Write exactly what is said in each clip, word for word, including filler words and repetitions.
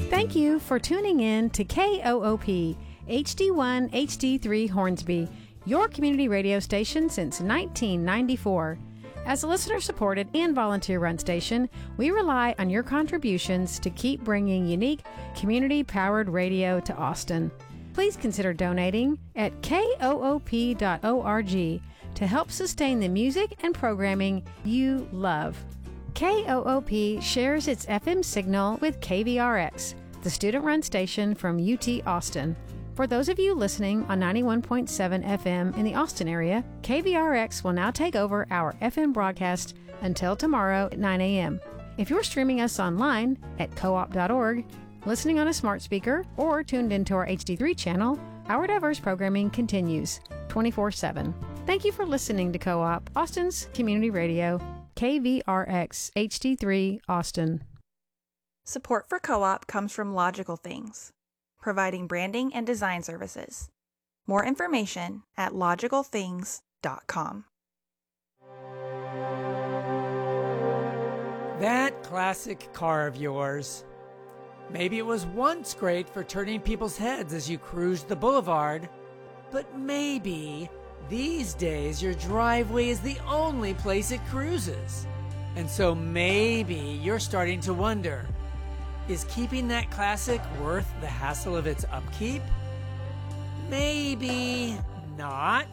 Thank you for tuning in to K O O P H D one H D three Hornsby, your community radio station since nineteen ninety-four. As a listener-supported and volunteer-run station, we rely on your contributions to keep bringing unique, community-powered radio to Austin. Please consider donating at koop dot org to help sustain the music and programming you love. K O O P shares its F M signal with K V R X, the student-run station from U T Austin. For those of you listening on ninety-one point seven F M in the Austin area, K V R X will now take over our F M broadcast until tomorrow at nine a.m. If you're streaming us online at koop dot org, listening on a smart speaker, or tuned into our H D three channel, our diverse programming continues twenty-four seven. Thank you for listening to Co-op, Austin's community radio, K V R X H D three Austin. Support for Co-op comes from Logical Things, providing branding and design services. More information at logical things dot com. That classic car of yours. Maybe it was once great for turning people's heads as you cruised the boulevard, but maybe these days your driveway is the only place it cruises. And so maybe you're starting to wonder, is keeping that classic worth the hassle of its upkeep? Maybe not.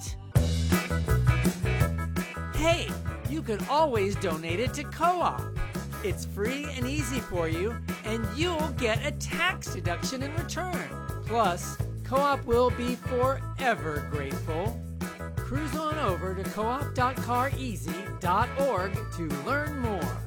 Hey, you could always donate it to Co-op. It's free and easy for you, and you'll get a tax deduction in return. Plus, Co-op will be forever grateful. Cruise on over to koop dot car easy dot org to learn more.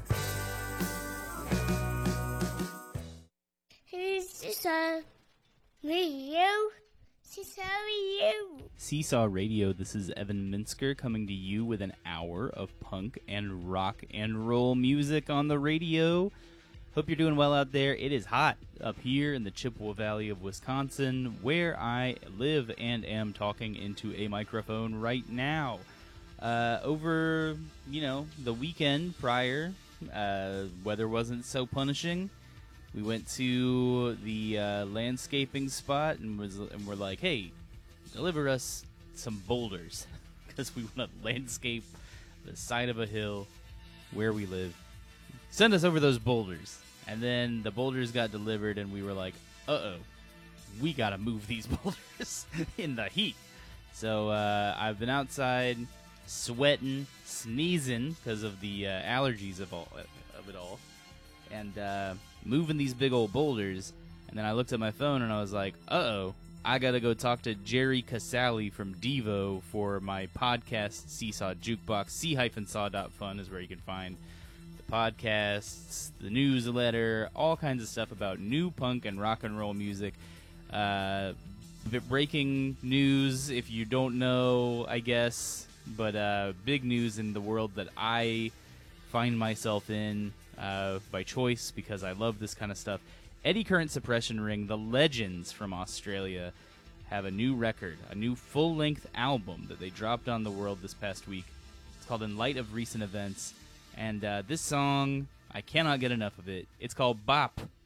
Who's Seesaw Radio? Seesaw Radio. Seesaw Radio, this is Evan Minsker coming to you with an hour of punk and rock and roll music on the radio. Hope you're doing well out there. It is hot up here in the Chippewa Valley of Wisconsin, where I live and am talking into a microphone right now. Uh, over, you know, the weekend prior, uh, weather wasn't so punishing. We went to the uh, landscaping spot and was and we're like, hey, deliver us some boulders because we want to landscape the side of a hill where we live. Send us over those boulders. And then the boulders got delivered, and we were like, uh-oh, we got to move these boulders in the heat. So uh, I've been outside sweating, sneezing because of the uh, allergies of, all, of it all, and uh, moving these big old boulders. And then I looked at my phone, and I was like, uh-oh, I got to go talk to Jerry Casale from Devo for my podcast, Seesaw Jukebox. see saw dot fun is where you can find podcasts, the newsletter, all kinds of stuff about new punk and rock and roll music. Uh, breaking news, if you don't know, I guess, but uh, big news in the world that I find myself in uh, by choice because I love this kind of stuff. Eddie Current Suppression Ring, the Legends from Australia, have a new record, a new full-length album that they dropped on the world this past week. It's called In Light of Recent Events. And uh, this song, I cannot get enough of it. It's called Bop.